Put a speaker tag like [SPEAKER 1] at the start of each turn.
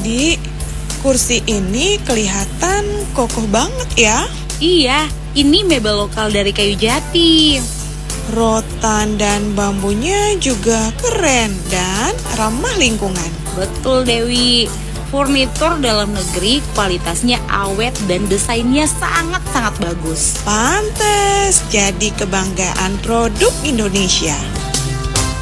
[SPEAKER 1] Dik, kursi ini kelihatan kokoh banget ya.
[SPEAKER 2] Iya, ini mebel lokal dari kayu jati.
[SPEAKER 1] Rotan dan bambunya juga keren dan ramah lingkungan.
[SPEAKER 2] Betul Dewi, furnitur dalam negeri kualitasnya awet dan desainnya sangat-sangat bagus.
[SPEAKER 1] Pantes jadi kebanggaan produk Indonesia.